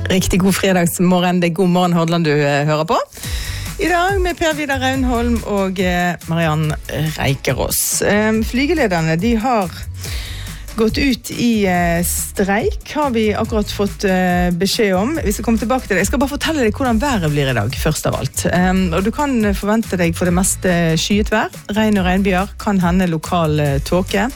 Riktig god fredagsmorgen, det god morgen Hordaland du hører på. I dag med Per Vidar Raunholm og Mariann Reikerås. Flygelederne, de har gått ut i streik, har vi akkurat fått beskjed om. Vi skal komme tilbake til det. Jeg skal bare fortelle deg hvordan været blir i dag, først av alt. Og du kan forvente deg for det meste skyet vær, regn og regnbyer, kan hende lokal tåke.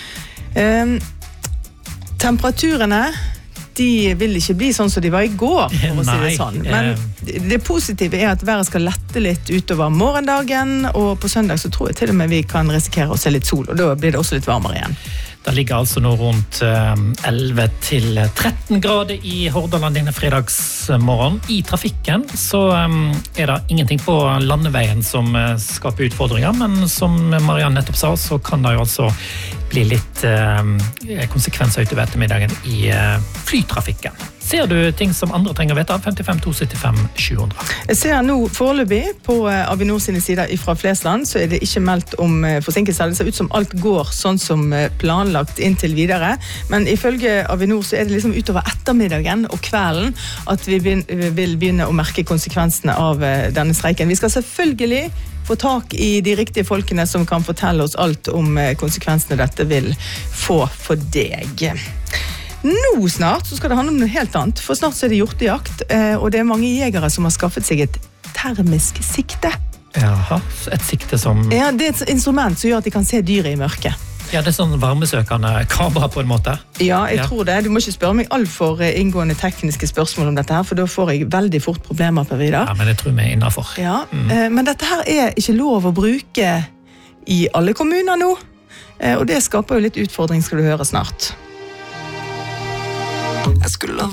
Temperaturene, de vil ikke bli sånn som de var i går, for å si det sånn. Men det positive er at været skal lette litt utover morgendagen, og på søndag så tror jeg til og med vi kan risikere å se litt sol, og da blir det også litt varmere igjen. Det ligger altså nå rundt 11 til 13 grader i Hordaland denne fredagsmorgen. I trafikken så er det ingenting på landeveien som skaper utfordringer, men som Mariann nettopp sa, så kan det jo altså bli litt konsekvenser utover ettermiddagen i flytrafikken. Ser du ting som andre trenger å vite? 55 275 700. Jeg ser nå foreløpig på Avinor sine sider fra Flesland, så er det ikke meldt om forsinkelser. Det ser ut som alt går sånn som planlagt inntil videre. Men ifølge Avinor så er det liksom utover ettermiddagen og kvelden at vi vil begynne å merke konsekvensene av denne streiken. Vi skal selvfølgelig få tak i de riktige folkene som kan fortelle oss alt om konsekvensene dette vil få for deg. Nå snart så skal det handle om noe helt annet, for snart så er det hjortejakt, og det er mange jegere som har skaffet seg et termisk sikte. Jaha, et sikte som... Ja, det er et instrument som gjør at de kan se dyret i mørket. Ja, det er sånn varmesøkende kamera på en måte. Ja, jeg tror det. Du må ikke spørre meg alt for inngående tekniske spørsmål om dette her, for da får jeg veldig fort problemer, Per Vidar. Ja, men det tror jeg innenfor. Ja, men dette her er ikke lov å bruke i alle kommuner nå, og det skaper jo litt utfordring, skal du høre snart. Jeg skulle